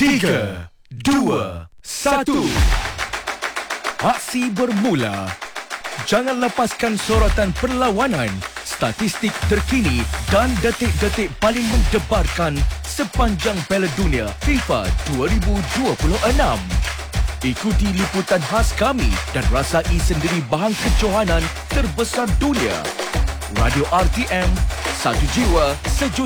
3, 2, 1. Aksi bermula. Jangan lepaskan sorotan perlawanan, statistik terkini dan detik-detik paling mendebarkan sepanjang Piala Dunia FIFA 2026. Ikuti liputan khas kami dan rasai sendiri bahang kejohanan terbesar dunia. Radio RTM, satu jiwa, sejuta.